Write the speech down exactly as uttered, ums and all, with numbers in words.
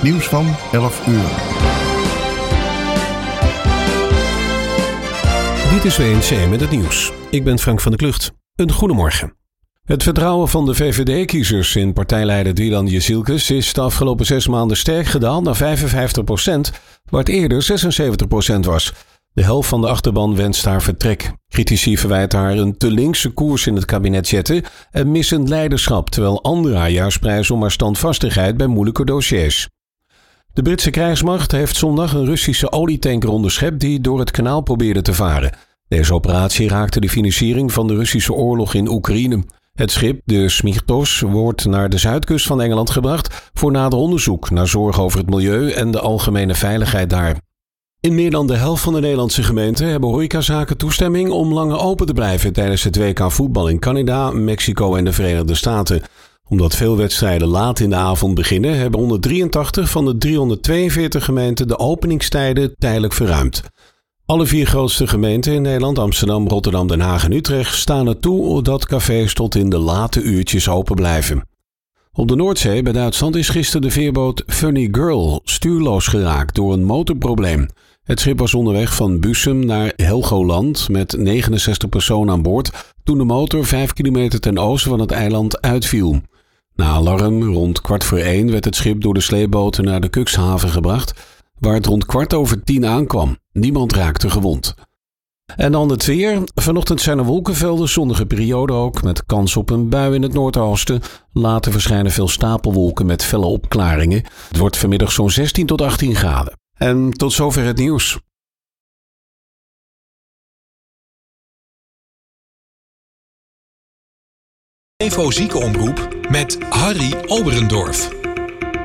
het nieuws van elf uur. Dit is W N C met het nieuws. Ik ben Frank van der Klucht. Een goedemorgen. Het vertrouwen van de V V D-kiezers in partijleider Dylan Jezielkes is de afgelopen zes maanden sterk gedaald naar vijfenvijftig procent, waar het eerder zesenzeventig procent was. De helft van de achterban wenst haar vertrek. Critici verwijten haar een te linkse koers in het kabinet zetten en missend leiderschap, terwijl anderen haar juist prijzen om haar standvastigheid bij moeilijke dossiers. De Britse krijgsmacht heeft zondag een Russische olietanker onderschept die door het kanaal probeerde te varen. Deze operatie raakte de financiering van de Russische oorlog in Oekraïne. Het schip, de Smirtos, wordt naar de zuidkust van Engeland gebracht voor nader onderzoek naar zorg over het milieu en de algemene veiligheid daar. In meer dan de helft van de Nederlandse gemeenten hebben horecazaken toestemming om langer open te blijven tijdens het W K voetbal in Canada, Mexico en de Verenigde Staten. Omdat veel wedstrijden laat in de avond beginnen, hebben honderddrieëntachtig van de driehonderdtweeënveertig gemeenten de openingstijden tijdelijk verruimd. Alle vier grootste gemeenten in Nederland, Amsterdam, Rotterdam, Den Haag en Utrecht, staan er toe dat cafés tot in de late uurtjes open blijven. Op de Noordzee bij Duitsland is gisteren de veerboot Funny Girl stuurloos geraakt door een motorprobleem. Het schip was onderweg van Bussum naar Helgoland met negenenzestig personen aan boord toen de motor vijf kilometer ten oosten van het eiland uitviel. Na alarm rond kwart voor één werd het schip door de sleepboten naar de Cuxhaven gebracht, waar het rond kwart over tien aankwam. Niemand raakte gewond. En dan het weer. Vanochtend zijn er wolkenvelden, zonnige periode ook, met kans op een bui in het noordoosten. Later verschijnen veel stapelwolken met felle opklaringen. Het wordt vanmiddag zo'n zestien tot achttien graden. En tot zover het nieuws. Evo Ziekenomroep met Harry Oberendorf.